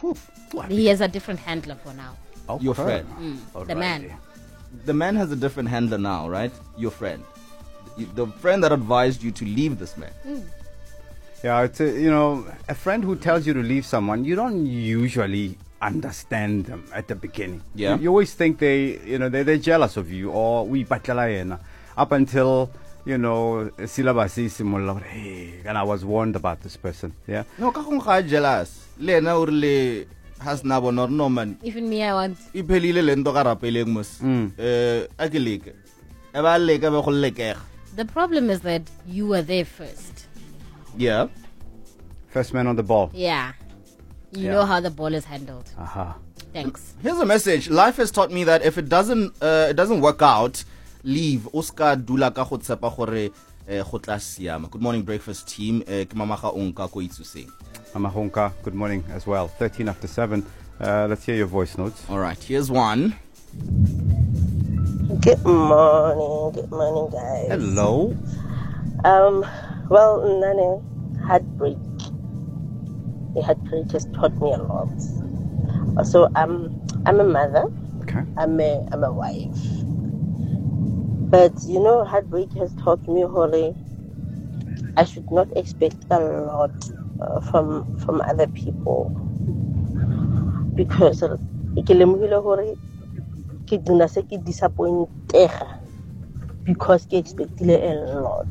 He has a different handler for now. Okay. Your friend. The man. The man has a different handler now, right? Your friend. The friend that advised you to leave this man. Yeah, it's a friend who tells you to leave someone. You don't usually understand them at the beginning. Yeah. You always think they're jealous of you, or we patla up until syllabus is similar. Hey, and I was warned about this person. Yeah. No, ka kung ka jealous. Le na urle has na bonor no man. Even me, I want. Iphelile le nto ka rapeleng mos. Akileke. Eba leke be go lekega. The problem is that you were there first. Yeah. First man on the ball. Yeah. You know how the ball is handled. Aha. Thanks. Here's a message. Life has taught me that if it doesn't work out, leave. Oscar dula ka go tsepa gore go tla siama. Good morning, breakfast team. Ke mama ga onka ko itsuseng. Mama Honka, good morning as well. 13 after 7. Let's hear your voice notes. All right, here's one. Good morning, guys. Hello. Well, Nane, heartbreak. The heartbreak has taught me a lot. Also, I'm a mother. Okay. I'm a wife. But heartbreak has taught me, Hore, I should not expect a lot from other people, because ke dina se ke disappointega because ke expected a lot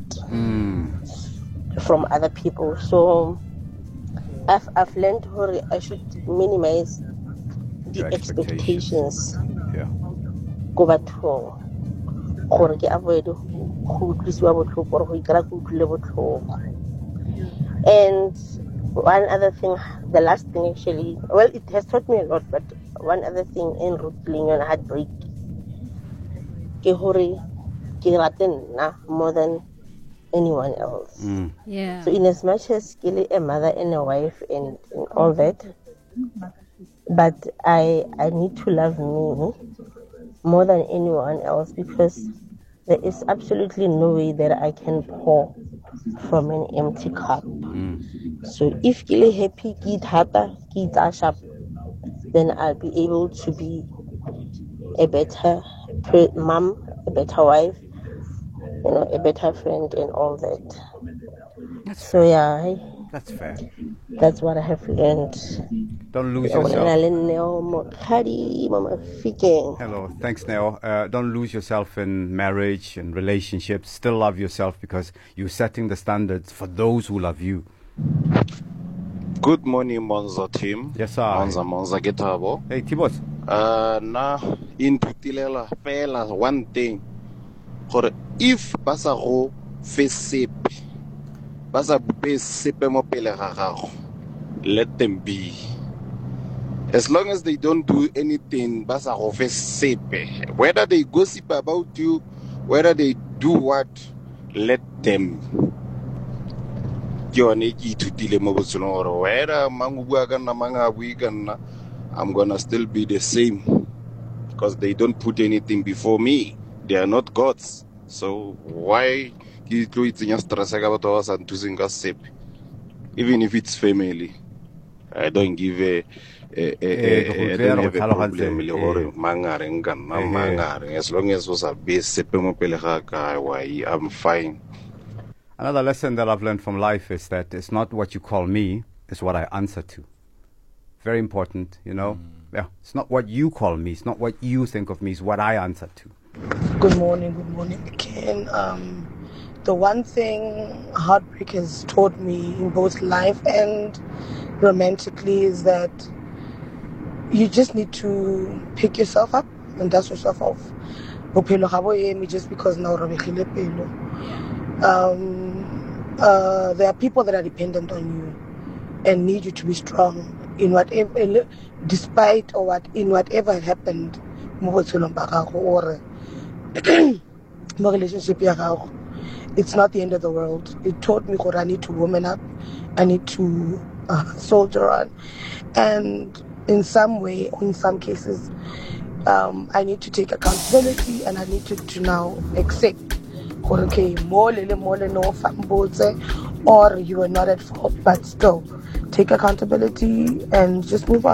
from other people. So I've learned how I should minimize the Your expectations. Yeah. Go bathong gore ke avoid go utlwisiwa botlhoko or go ikra go utlwile botlhoko. And one other thing, the last thing actually, well, it has taught me a lot, but one other thing in rootling and heartbreak, ke hore ke rate nna more than anyone else. Yeah. So in as much as ke a mother and a wife and all that, but I need to love me more than anyone else, because there is absolutely no way that I can pour from an empty cup. So if ke happy, ke thata, ke sharp, then I'll be able to be a better mom, a better wife, a better friend and all that. So yeah, That's fair. that's what I have learned. Don't lose yourself. Hello, thanks, Neo. Don't lose yourself in marriage and relationships. Still love yourself, because you're setting the standards for those who love you. Good morning, Monza team. Yes, sir. Monza Getabo. Hey, Tibos. Na intutilela fela one thing. Gore if basa go fesepe, basa bupe sepe mo pele ga gago, let them be. As long as they don't do anything, basa go fesepe. Whether they gossip about you, whether they do what, let them. Whether I'm gonna still be the same, because they don't put anything before me. They are not gods. So why even if it's family, I don't give I don't have a problem. As long as was a base, I'm fine. Another lesson that I've learned from life is that it's not what you call me, it's what I answer to. Very important, Yeah, it's not what you call me, it's not what you think of me, it's what I answer to. Good morning, Ken. The one thing heartbreak has taught me in both life and romantically is that you just need to pick yourself up and dust yourself off. Just because now there are people that are dependent on you and need you to be strong in whatever, despite or what, in whatever happened, or my relationship. It's not the end of the world. It taught me that I need to woman up, I need to soldier on, and in some way, in some cases, I need to take accountability, and I need to now accept. Okay, or you are not at fault, but still take accountability and just move on.